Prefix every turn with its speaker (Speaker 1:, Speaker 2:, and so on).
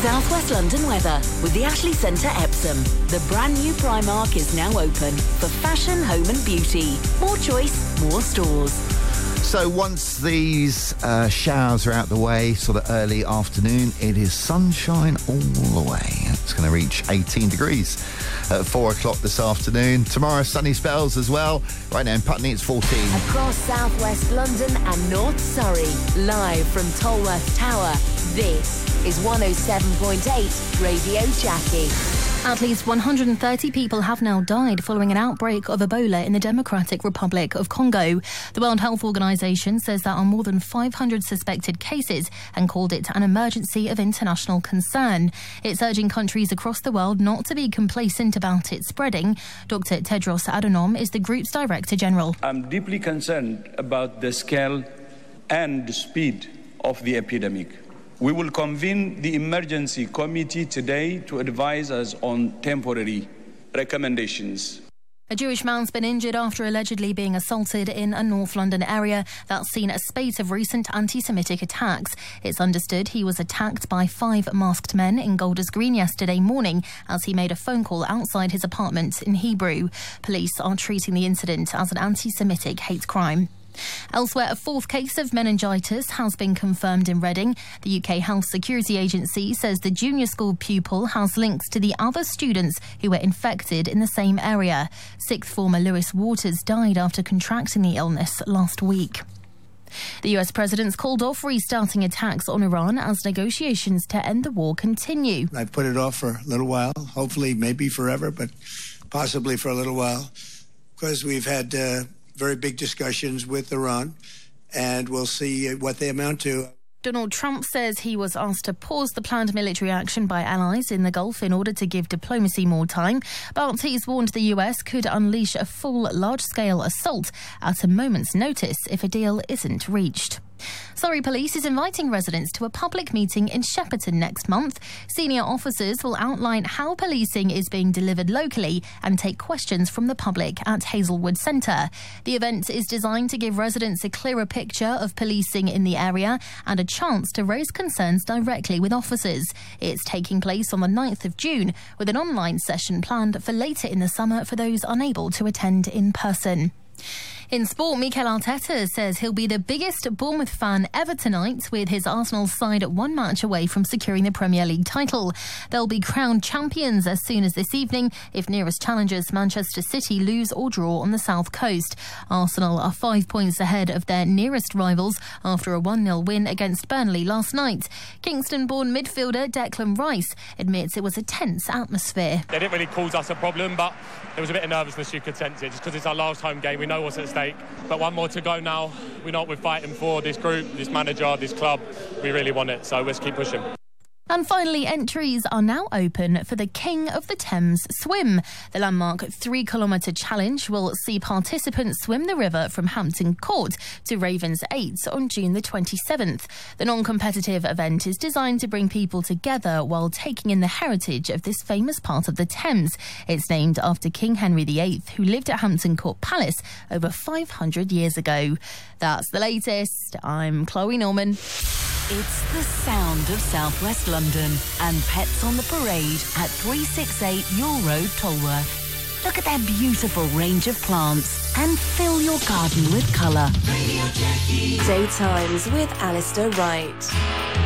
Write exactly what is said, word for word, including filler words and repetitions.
Speaker 1: South West London weather with the Ashley Centre Epsom. The brand new Primark is now open for fashion, home and beauty. More choice, more stores.
Speaker 2: So once these uh, showers are out the way, sort of early afternoon, it is sunshine all the way. It's going to reach eighteen degrees at four o'clock this afternoon. Tomorrow, sunny spells as well. Right now in Putney, it's fourteen.
Speaker 1: Across South West London and North Surrey, live from Tolworth Tower, this is one oh seven point eight Radio Jackie.
Speaker 3: At least one hundred thirty people have now died following an outbreak of Ebola in the Democratic Republic of Congo. The World Health Organization says there are more than five hundred suspected cases and called it an emergency of international concern. It's urging countries across the world not to be complacent about it spreading. Doctor Tedros Adhanom is the group's Director General.
Speaker 4: I'm deeply concerned about the scale and the speed of the epidemic. We will convene the emergency committee today to advise us on temporary recommendations.
Speaker 3: A Jewish man's been injured after allegedly being assaulted in a North London area that's seen a spate of recent anti-Semitic attacks. It's understood he was attacked by five masked men in Golders Green yesterday morning as he made a phone call outside his apartment in Hebrew. Police are treating the incident as an anti-Semitic hate crime. Elsewhere, a fourth case of meningitis has been confirmed in Reading. The U K Health Security Agency says the junior school pupil has links to the other students who were infected in the same area. Sixth former Lewis Waters died after contracting the illness last week. The U S president's called off restarting attacks on Iran as negotiations to end the war continue.
Speaker 5: I've put it off for a little while, hopefully maybe forever, but possibly for a little while, because we've had uh, very big discussions with Iran, and we'll see what they amount to.
Speaker 3: Donald Trump says he was asked to pause the planned military action by allies in the Gulf in order to give diplomacy more time, but he's warned the U S could unleash a full large-scale assault at a moment's notice if a deal isn't reached. Surrey Police is inviting residents to a public meeting in Shepperton next month. Senior officers will outline how policing is being delivered locally and take questions from the public at Hazelwood Centre. The event is designed to give residents a clearer picture of policing in the area and a chance to raise concerns directly with officers. It's taking place on the ninth of June with an online session planned for later in the summer for those unable to attend in person. In sport, Mikel Arteta says he'll be the biggest Bournemouth fan ever tonight, with his Arsenal side one match away from securing the Premier League title. They'll be crowned champions as soon as this evening if nearest challengers Manchester City lose or draw on the south coast. Arsenal are five points ahead of their nearest rivals after a one nil win against Burnley last night. Kingston-born midfielder Declan Rice admits it was a tense atmosphere.
Speaker 6: They didn't really cause us a problem, but there was a bit of nervousness, you could sense it, just because it's our last home game. We know what's at stake. But one more to go now. We know what we're fighting for, this group, this manager, this club. We really want it, so let's keep pushing.
Speaker 3: And finally, entries are now open for the King of the Thames swim. The landmark three-kilometre challenge will see participants swim the river from Hampton Court to Ravens eight on June the twenty-seventh. The non-competitive event is designed to bring people together while taking in the heritage of this famous part of the Thames. It's named after King Henry the eighth, who lived at Hampton Court Palace over five hundred years ago. That's the latest. I'm Chloe Norman.
Speaker 1: It's the sound of South West London and Pets on the Parade at three sixty-eight Yule Road, Tolworth. Look at their beautiful range of plants and fill your garden with colour. Radio Jackie. Daytimes with Alistair Wright.